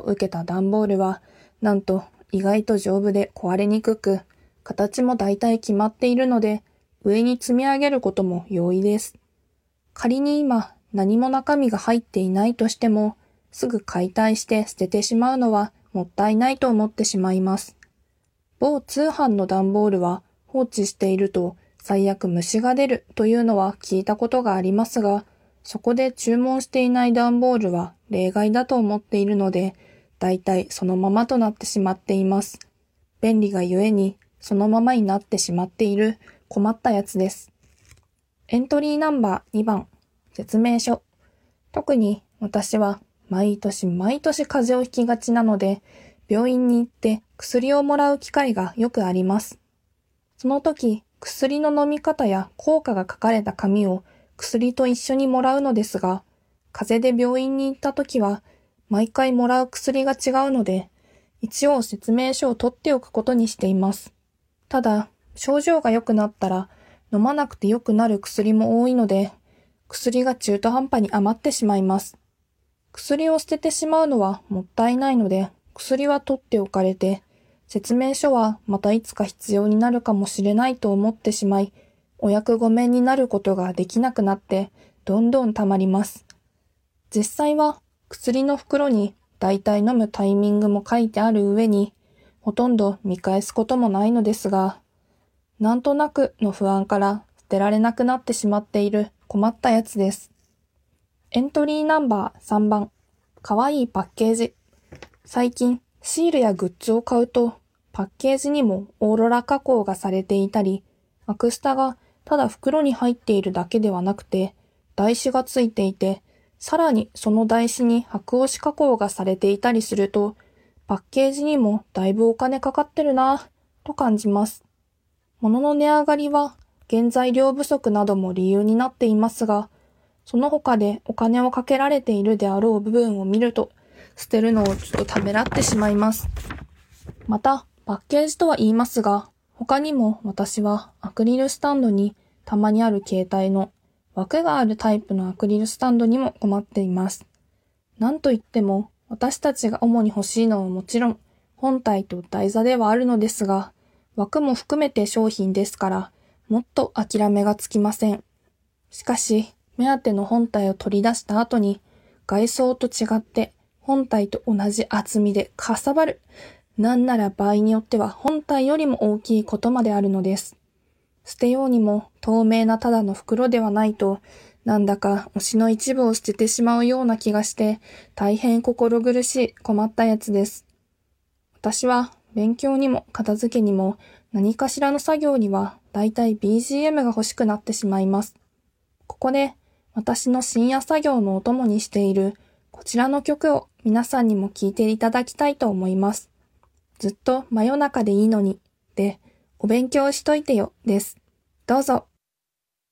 受けた段ボールは、なんと意外と丈夫で壊れにくく、形も大体決まっているので、上に積み上げることも容易です。仮に今何も中身が入っていないとしても、すぐ解体して捨ててしまうのはもったいないと思ってしまいます。某通販の段ボールは放置していると最悪虫が出るというのは聞いたことがありますが、そこで注文していない段ボールは例外だと思っているので、だいたいそのままとなってしまっています。便利がゆえにそのままになってしまっている困ったやつです。エントリーナンバー2番、説明書。特に私は毎年風邪をひきがちなので、病院に行って薬をもらう機会がよくあります。その時、薬の飲み方や効果が書かれた紙を薬と一緒にもらうのですが、風邪で病院に行った時は、毎回もらう薬が違うので、一応説明書を取っておくことにしています。ただ、症状が良くなったら、飲まなくて良くなる薬も多いので、薬が中途半端に余ってしまいます。薬を捨ててしまうのはもったいないので、薬は取っておかれて、説明書はまたいつか必要になるかもしれないと思ってしまい、お役御免になることができなくなって、どんどん溜まります。実際は薬の袋にだいたい飲むタイミングも書いてある上に、ほとんど見返すこともないのですが、なんとなくの不安から捨てられなくなってしまっている困ったやつです。エントリーナンバー3番、かわいいパッケージ。最近シールやグッズを買うとパッケージにもオーロラ加工がされていたり、アクスタがただ袋に入っているだけではなくて台紙がついていて、さらにその台紙に白押し加工がされていたりすると、パッケージにもだいぶお金かかってるなぁと感じます。物の値上がりは原材料不足なども理由になっていますが、その他でお金をかけられているであろう部分を見ると、捨てるのをちょっとためらってしまいます。また、パッケージとは言いますが、他にも私はアクリルスタンドにたまにある携帯の枠があるタイプのアクリルスタンドにも困っています。なんといっても、私たちが主に欲しいのはもちろん、本体と台座ではあるのですが、枠も含めて商品ですから、もっと諦めがつきません。しかし、目当ての本体を取り出した後に、外装と違って本体と同じ厚みでかさばる。なんなら場合によっては本体よりも大きいことまであるのです。捨てようにも透明なただの袋ではないと、なんだか推しの一部を捨ててしまうような気がして、大変心苦しい困ったやつです。私は勉強にも片付けにも何かしらの作業にはだいたい BGM が欲しくなってしまいます。ここで私の深夜作業のお供にしているこちらの曲を皆さんにも聴いていただきたいと思います。ずっと真夜中でいいのにでお勉強しといてよです。どうぞ。